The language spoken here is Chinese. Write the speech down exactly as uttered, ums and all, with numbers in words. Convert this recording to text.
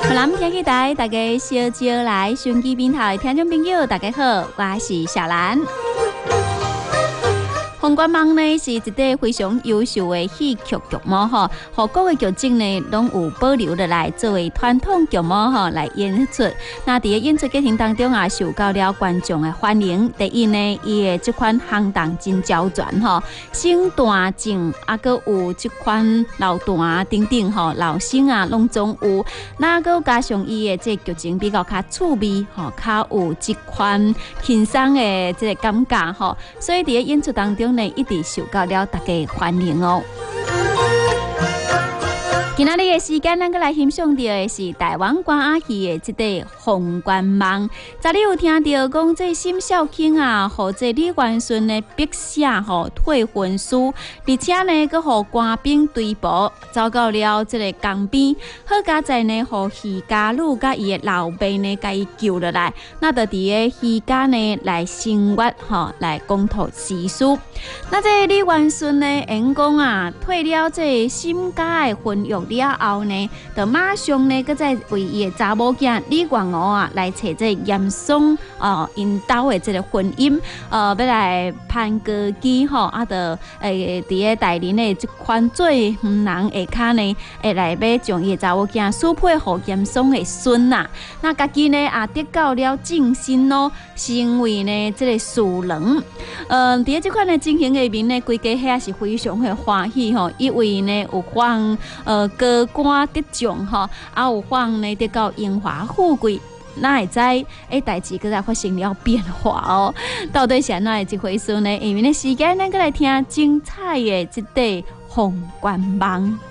好，咱们天气台大家小招来，手机边头的听众朋友，大家好，我是小兰。红冠梦呢是一个非常优秀的戏曲剧目吼，和各个剧种呢拢有保留落来作为传统剧目吼来演出。那伫个演出过程当中啊，受到了观众的欢迎。第一呢，伊的这款行当真周全吼，生段正啊，佮有这款老段等等吼，老生啊拢总有。那佮加上伊的这剧情比较较趣味吼，较有这款轻松的这个感觉吼，所以伫个演出当中一直受到了大家欢迎哦。今仔日的时间，咱搁来欣赏到的是台湾歌仔戏的这个《红冠梦》。昨日有听到讲，这沈小卿啊，和这李元顺的笔写吼退婚书，而且呢，搁和官兵追捕，走到了这个江边。好佳在呢，和徐家女甲伊的老爸呢，甲伊救落来。那就伫个徐家呢来生活吼，来公吐私事。那这李元顺呢，因讲啊，退了这沈家的婚约了后呢，就马上呢，搁再为伊的查某囝李元娥啊来找这严嵩哦，因兜的这个婚姻，呃，要来攀高枝吼，啊，就诶，伫个大林的这款最毋人下骹呢，会来要将伊的查某囝许配互严嵩的孙呐。那家己呢也得到了正身咯，成为呢这个庶人。呃，伫个这款的情形下面呢，规家遐是非常的欢喜吼，因为呢有放呃高官得奖吼，啊有放呢得到荣华富贵。那会知诶，代志搁再发生了变化哦，到底是安怎一回事呢？因为呢，时间咱搁来听精彩的这个《红冠梦》。